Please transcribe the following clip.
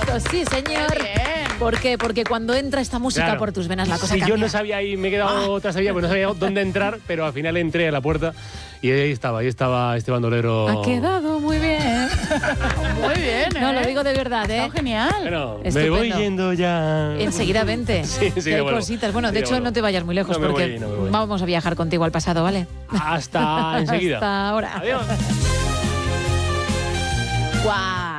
Claro, sí, señor. ¿Por qué? Porque cuando entra esta música por tus venas la cosa cambia. Yo no sabía y me he quedado otra sabía, pues no sabía dónde entrar, pero al final entré a la puerta y ahí estaba este bandolero. Ha quedado muy bien. Muy bien, No, lo digo de verdad, Está genial. Bueno, Estupendo. me voy yendo ya. Enseguida vente. Sí, Que hay cositas. Bueno, de hecho, no te vayas muy lejos No me porque voy. vamos a viajar contigo al pasado, ¿vale? Hasta enseguida. Hasta ahora. Adiós. ¡Guau!